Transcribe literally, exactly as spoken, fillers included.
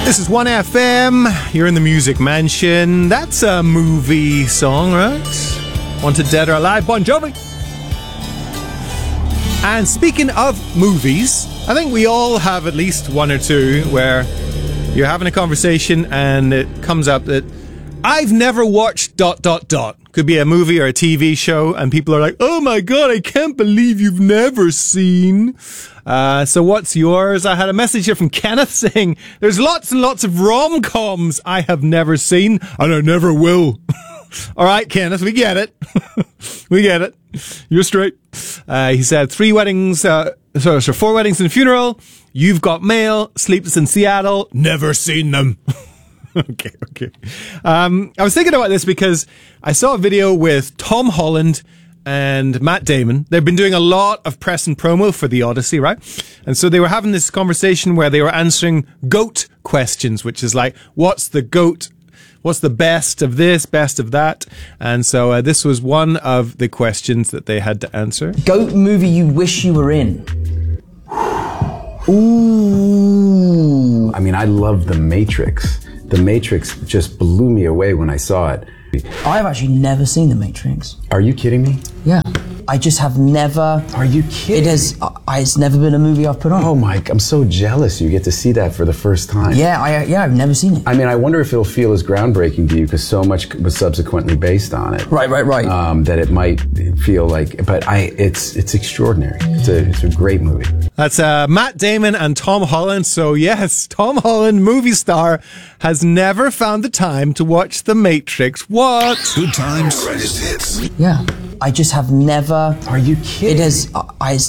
This is one F M. You're in the Music Mansion. That's a movie song, right? Wanted Dead or Alive, Bon Jovi. And speaking of movies, I think we all have at least one or two where you're having a conversation and it comes up that I've never watched dot dot dot. Could be a movie or a T V show, and people are like, oh my god, I can't believe you've never seen. Uh, so what's yours? I had a message here from Kenneth saying, there's lots and lots of rom-coms I have never seen, and I never will. All right, Kenneth, we get it. We get it. You're straight. Uh, he said, three weddings, uh, sorry, so four weddings and a funeral. You've Got Mail, Sleepless in Seattle, never seen them. Okay, okay. Um, I was thinking about this because I saw a video with Tom Holland and Matt Damon. They've been doing a lot of press and promo for The Odyssey, right? And so they were having this conversation where they were answering GOAT questions, which is like, what's the GOAT? What's the best of this, best of that? And so uh, this was one of the questions that they had to answer. GOAT movie you wish you were in? Ooh. I mean, I love The Matrix. The Matrix just blew me away when I saw it. I've actually never seen The Matrix. Are you kidding me? Yeah. I just have never... Are you kidding? It has... I, it's never been a movie I've put on. Oh my... I'm so jealous you get to see that for the first time. Yeah, I, yeah, I've never seen it. I mean, I wonder if it'll feel as groundbreaking to you because so much was subsequently based on it. Right, right, right. Um, that it might feel like... But I... It's it's extraordinary. It's a, it's a great movie. That's uh, Matt Damon and Tom Holland. So yes, Tom Holland, movie star, has never found the time to watch The Matrix. What? Good times. Greatest hits. Yeah. I just have never... Are you kidding? It has... I, it's